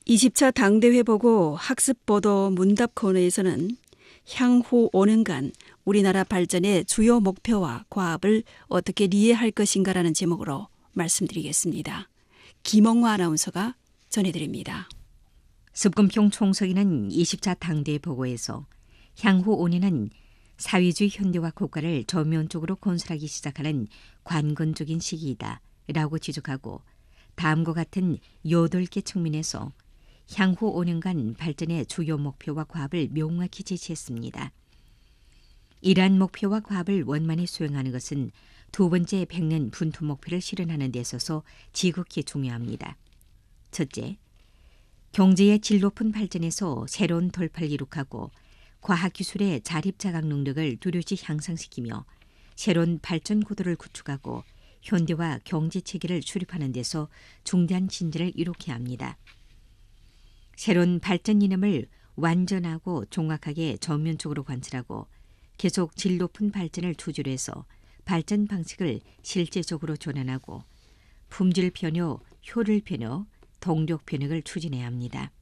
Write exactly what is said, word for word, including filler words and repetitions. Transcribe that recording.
이십 차 당대회 보고 학습보도 문답 코너에서는 향후 오 년간 우리나라 발전의 주요 목표와 과업을 어떻게 이해할 것인가라는 제목으로 말씀드리겠습니다. 김홍화 아나운서가 전해드립니다. 습금평 총서기는 이십 차 당대회 보고에서 향후 오 년은 사회주의 현대화 국가를 전면적으로 건설하기 시작하는 관건적인 시기이다 라고 지적하고 다음과 같은 여덟 개 측면에서 향후 오 년간 발전의 주요 목표와 과업을 명확히 제시했습니다. 이러한 목표와 과업을 원만히 수행하는 것은 두 번째 백년 분투 목표를 실현하는 데 있어서 지극히 중요합니다. 첫째, 경제의 질 높은 발전에서 새로운 돌파를 이룩하고 과학기술의 자립자각 능력을 뚜렷이 향상시키며 새로운 발전 구도를 구축하고 현대화 경제체계를 수립하는 데서 중대한 진전을 이룩해야 합니다. 새로운 발전 이념을 완전하고 종합하게 전면적으로 관찰하고 계속 질 높은 발전을 투지로 해서 발전 방식을 실제적으로 전환하고 품질 변화, 효율 변화, 동력 변혁을 추진해야 합니다.